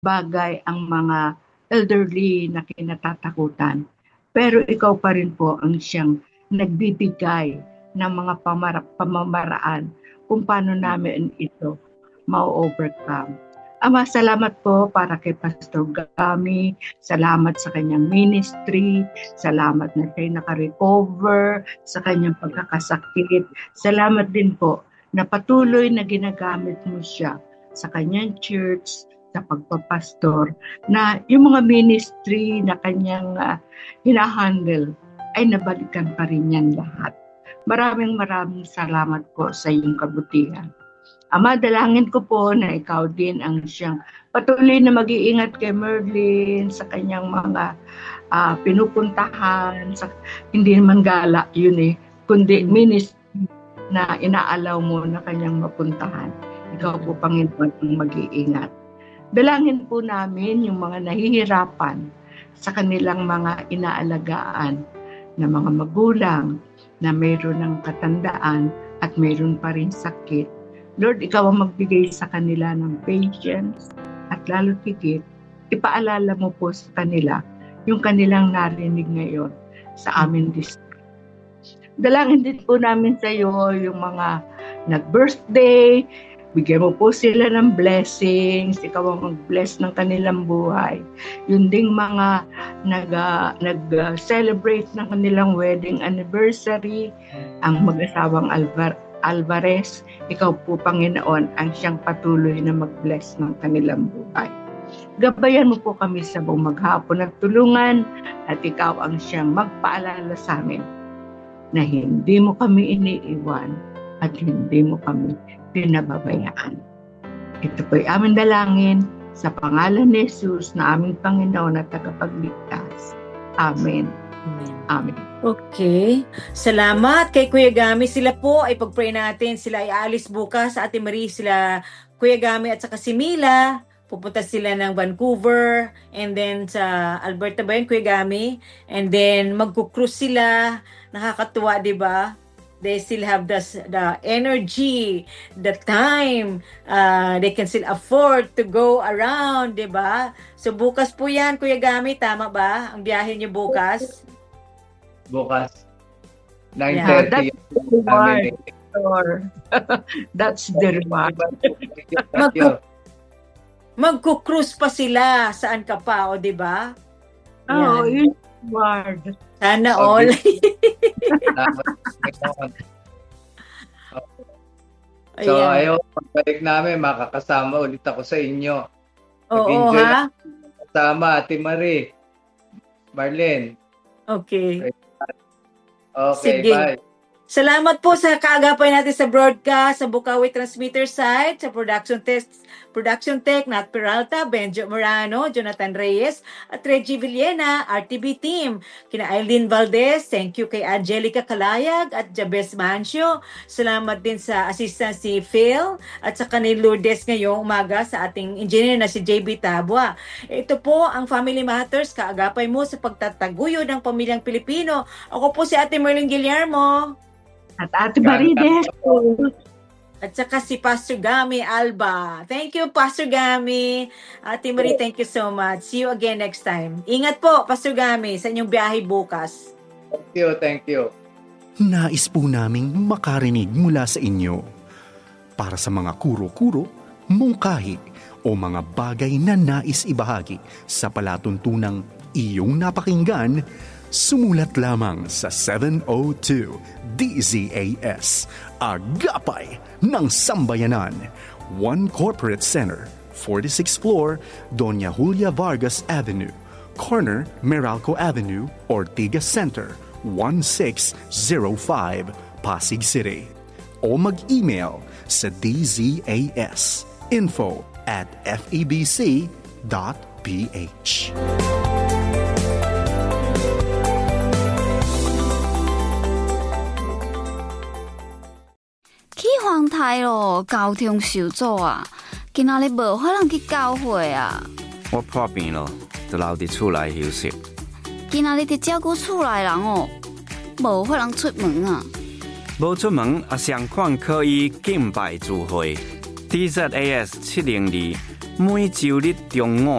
bagay ang mga elderly na kinatatakutan. Pero ikaw pa rin po ang siyang nagbibigay ng mga pamamaraan kung paano namin ito ma-overcome. Ama, salamat po para kay Pastor Gami. Salamat sa kanyang ministry. Salamat na siya naka-recover sa kanyang pagkakasakit. Salamat din po na patuloy na ginagamit mo siya sa kanyang church, sa pagpapastor, na yung mga ministry na kanyang hinahandle ay nabalikan pa rin yan lahat. Maraming salamat po sa iyong kabutihan. Ama, dalangin ko po na ikaw din ang siyang patuloy na mag-iingat kay Merlin sa kanyang mga pinupuntahan, hindi naman gala yun kundi ministry na inaalaw mo na kanyang mapuntahan. Ikaw po, Panginoon, ang mag-iingat. Dalangin po namin yung mga nahihirapan sa kanilang mga inaalagaan na mga magulang na mayroon ng katandaan at mayroon pa rin sakit. Lord, ikaw ang magbigay sa kanila ng patience at lalo higit, ipaalala mo po sa kanila yung kanilang narinig ngayon sa amin district. Dalangin din po namin sa iyo yung mga nag-birthday, bigyan mo po sila ng blessings, ikaw ang mag-bless ng kanilang buhay. Yung ding mga nag-celebrate ng kanilang wedding anniversary, ang mag-asawang Alvarez, ikaw po, Panginoon, ang siyang patuloy na mag-bless ng kanilang buhay. Gabayan mo po kami sa buong maghapon at tulungan at ikaw ang siyang magpaalala sa amin na hindi mo kami iniiwan at hindi mo kami pinababayaan. Ito po'y aming dalangin sa pangalan ni Jesus na aming Panginoon at tagapagligtas. Amen. Amen. Okay. Salamat kay Kuya Gami. Sila po ay pag-pray natin. Sila ay aalis bukas sa Ate Marie. Sila, Kuya Gami at saka si Mila. Pupunta sila ng Vancouver. And then sa Alberta ba yun, Kuya Gami? And then magkukrus sila. Nakakatuwa, di ba? They still have the energy, the time. They can still afford to go around, di ba? So bukas po yan, Kuya Gami. Tama ba? Ang biyahe niyo bukas? Bukas. 9:30. That's the reward. Magkukrus pa sila. Saan ka pa, o di ba? Oh, yun reward. Sana all. So, ayaw, pagbalik namin, makakasama ulit ako sa inyo. Oo, ha? Kasama, Ate Marie. Marlene. Okay. Okay, sige. bye. Salamat po sa kaagapay natin sa broadcast, sa Bukawi Transmitter site, sa Production Tech, Nat Peralta, Benjo Morano, Jonathan Reyes, at Reggie Villena, RTB team. Kina Aileen Valdez, thank you kay Angelica Kalayag at Jabez Mancio. Salamat din sa assistant si Phil at sa kanil Lourdes ngayong umaga sa ating engineer na si JB Tabua. Ito po ang Family Matters, kaagapay mo sa pagtataguyod ng pamilyang Pilipino. Ako po si Ate Merlin Guillermo. At Ate Marides po. At saka si Pastor Gami Alba. Thank you, Pastor Gami. Ate Marie, thank you so much. See you again next time. Ingat po, Pastor Gami, sa inyong biyahe bukas. Thank you. Nais po naming makarinig mula sa inyo. Para sa mga kuro-kuro, mungkahi, o mga bagay na nais ibahagi sa palatuntunang iyong napakinggan, sumulat lamang sa 702 DZAS, Agapay ng Sambayanan, 1 Corporate Center, 46th floor, Doña Julia Vargas Avenue, corner Meralco Avenue, Ortigas Center, 1605, Pasig City. O mag-email sa dzas info@febc.ph. Hoàng Thái咯，交通受阻啊，今仔日无法通去教會啊。 我破病咯，就留伫厝內休息。 今仔日伫照顧厝內人哦，無法通出門啊。 無出門啊，上款可以敬拜聚會。DZAS 702每週日中午